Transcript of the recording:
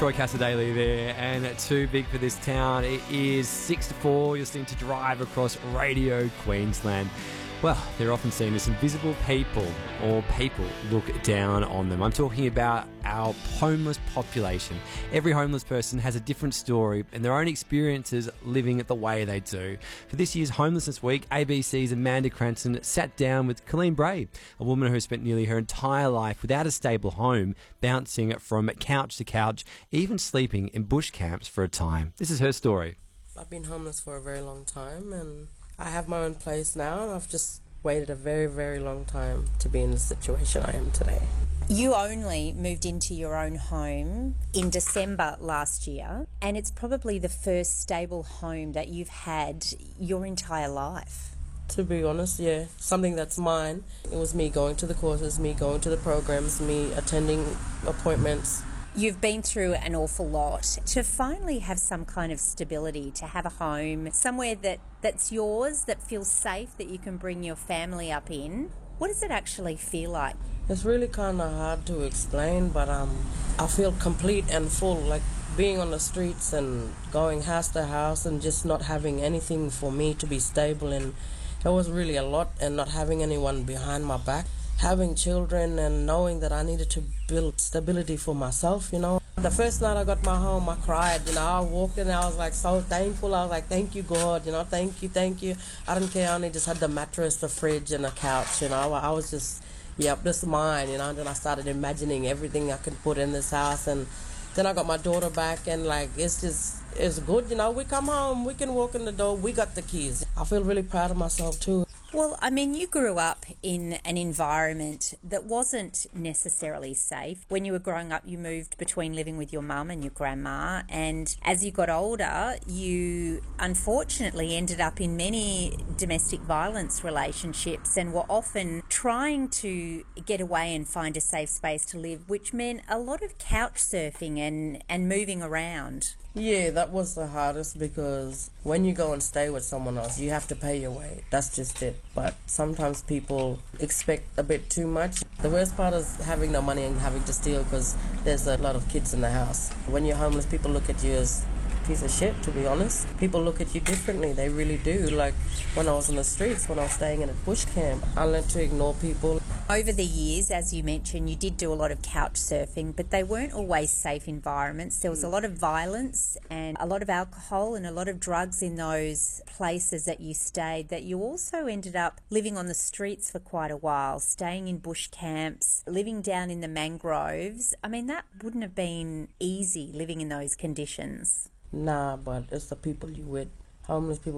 Troy Casadei there, and Too Big for This Town. It is 6 to 4. You're listening to Drive across Radio Queensland. Well, they're often seen as invisible people, or people look down on them. I'm talking about our homeless population. Every homeless person has a different story and their own experiences living it the way they do. For this year's Homelessness Week, ABC's Amanda Cranston sat down with Colleen Bray, a woman who spent nearly her entire life without a stable home, bouncing from couch to couch, even sleeping in bush camps for a time. This is her story. I've been homeless for a very long time, and I have my own place now, and I've just waited a very, very long time to be in the situation I am today. You only moved into your own home in December last year, and it's probably the first stable home that you've had your entire life. To be honest, yeah, something that's mine. It was me going to the courses, me going to the programs, me attending appointments. You've been through an awful lot. To finally have some kind of stability, to have a home, somewhere that's yours, that feels safe, that you can bring your family up in, what does it actually feel like? It's really kind of hard to explain, but I feel complete and full, like being on the streets and going house to house and just not having anything for me to be stable in. It was really a lot, and not having anyone behind my back. Having children and knowing that I needed to build stability for myself, you know. The first night I got my home, I cried, you know. I walked in and I was like so thankful. I was like, thank you, God, you know, thank you. I didn't care, I only just had the mattress, the fridge and a couch, you know. I was just, yep, this is mine, you know. And then I started imagining everything I could put in this house, and then I got my daughter back, and like it's good, you know. We come home, we can walk in the door, we got the keys. I feel really proud of myself too. Well, I mean, you grew up in an environment that wasn't necessarily safe. When you were growing up, you moved between living with your mum and your grandma, and as you got older, you unfortunately ended up in many domestic violence relationships and were often trying to get away and find a safe space to live, which meant a lot of couch surfing and moving around. Yeah, that was the hardest, because when you go and stay with someone else, you have to pay your way. That's just it. But sometimes people expect a bit too much. The worst part is having no money and having to steal, because there's a lot of kids in the house. When you're homeless, people look at you as a piece of shit, to be honest. People look at you differently. They really do. Like when I was on the streets, when I was staying in a bush camp, I learned to ignore people. Over the years, as you mentioned, you did do a lot of couch surfing, but they weren't always safe environments. There was a lot of violence and a lot of alcohol and a lot of drugs in those places that you stayed, that you also ended up living on the streets for quite a while, staying in bush camps, living down in the mangroves. I mean, that wouldn't have been easy living in those conditions. Nah, but it's the people you with. Homeless people